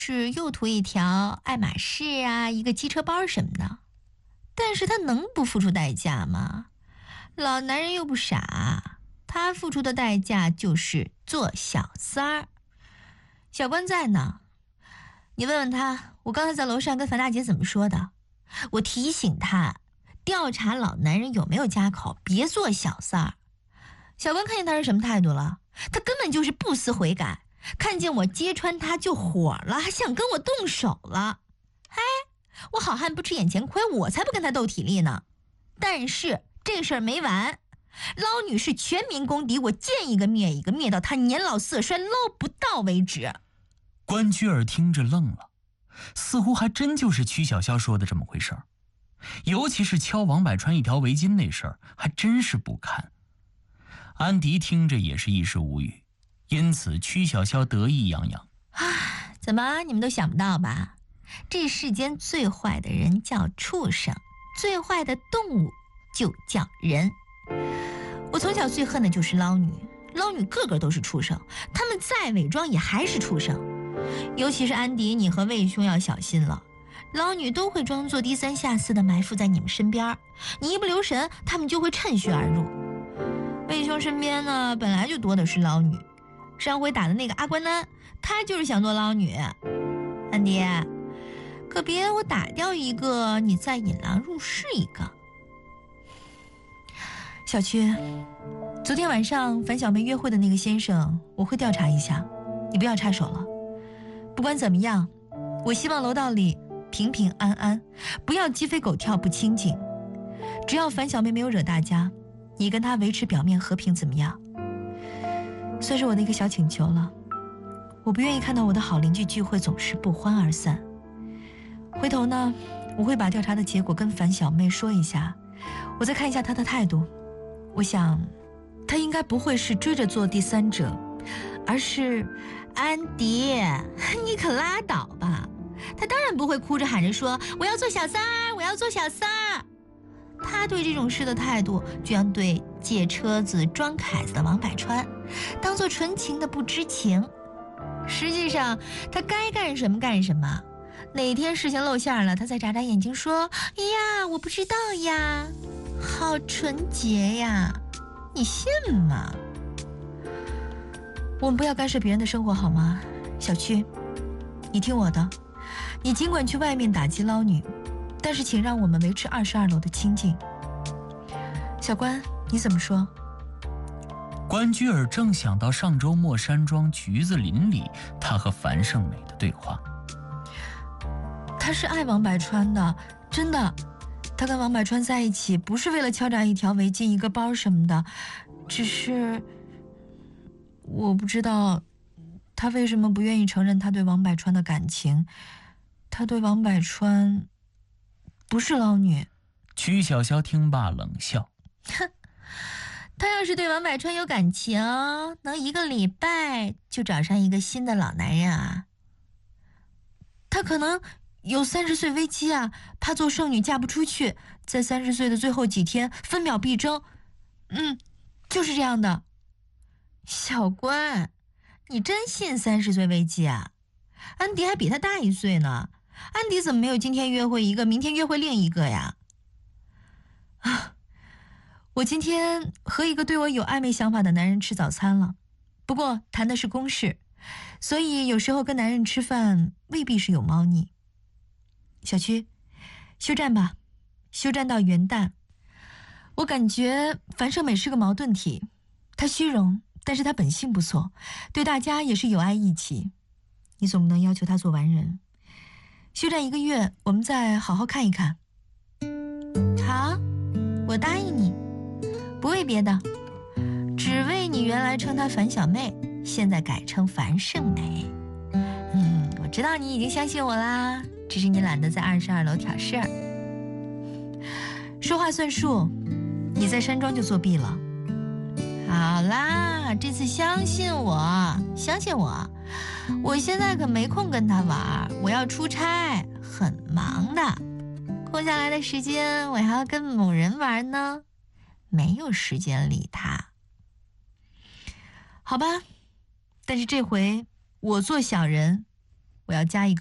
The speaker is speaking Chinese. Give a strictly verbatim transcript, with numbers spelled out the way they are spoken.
是又图一条爱马仕啊，一个机车包什么的，但是他能不付出代价吗？老男人又不傻，他付出的代价就是做小三儿。小关在呢，你问问他，我刚才在楼上跟樊大姐怎么说的？我提醒他，调查老男人有没有家口，别做小三儿。小关看见他是什么态度了？他根本就是不思悔改，看见我揭穿他就火了，还想跟我动手了。哎，我好汉不吃眼前亏，我才不跟他斗体力呢。但是这事儿没完，捞女是全民公敌，我见一个灭一个，灭到他年老色衰捞不到为止。 关雎尔听着愣了，似乎还真就是曲筱绡说的这么回事儿，尤其是敲王百川一条围巾那事儿，还真是不堪。安迪听着也是一时无语，因此曲筱绡得意洋洋： 啊，怎么你们都想不到吧？这世间最坏的人叫畜生，最坏的动物就叫人。我从小最恨的就是捞女，捞女个个都是畜生，他们再伪装也还是畜生。尤其是安迪，你和魏兄要小心了，捞女都会装作低三下四的埋伏在你们身边，你一不留神，他们就会趁虚而入。魏兄身边呢，本来就多的是捞女，上回打的那个阿关丹，他就是想做捞女。安迪，可别我打掉一个，你再引狼入室一个。小曲，昨天晚上樊小妹约会的那个先生，我会调查一下，你不要插手了。不管怎么样，我希望楼道里平平安安，不要鸡飞狗跳不清静。只要樊小妹没有惹大家，你跟她维持表面和平怎么样？算是我的一个小请求了。我不愿意看到我的好邻居聚会总是不欢而散。回头呢，我会把调查的结果跟樊小妹说一下，我再看一下她的态度。我想她应该不会是追着做第三者，而是安迪，你可拉倒吧。她当然不会哭着喊着说我要做小三儿，我要做小三儿。他对这种事的态度，就像对借车子装凯子的王百川，当作纯情的不知情。实际上，他该干什么干什么。哪天事情露馅了，他再眨眨眼睛说：“哎呀，我不知道呀。”好纯洁呀，你信吗？我们不要干涉别人的生活，好吗？小曲，你听我的，你尽管去外面打击捞女。但是请让我们维持二十二楼的清静。小关，你怎么说？ 关雎尔正想到上周末山庄橘子林里他和樊胜美的对话。 他是爱王百川的，真的。他跟王百川在一起不是为了敲诈一条围巾一个包什么的，只是我不知道他为什么不愿意承认他对王百川的感情。他对王百川不是捞女。 曲筱绡听罢冷笑， 哼，他要是对王百川有感情，能一个礼拜就找上一个新的老男人啊？他可能有三十岁危机啊，怕做剩女嫁不出去，在三十岁的最后几天分秒必争。嗯，就是这样的。小关，你真信三十岁危机啊？安迪还比他大一岁呢。安迪怎么没有今天约会一个，明天约会另一个呀？啊，我今天和一个对我有暧昧想法的男人吃早餐了，不过谈的是公事，所以有时候跟男人吃饭未必是有猫腻。小区，休战吧，休战到元旦。我感觉樊胜美是个矛盾体，她虚荣，但是她本性不错，对大家也是有爱义气。你总不能要求她做完人。休战一个月，我们再好好看一看。好，我答应你，不为别的，只为你原来称她樊小妹，现在改称樊胜美。嗯，我知道你已经相信我啦，只是你懒得在二十二楼挑事儿。说话算数，你在山庄就作弊了。好啦，这次相信我，相信我。我现在可没空跟他玩，我要出差，很忙的。空下来的时间，我还要跟某人玩呢，没有时间理他。好吧，但是这回我做小人，我我要加一个。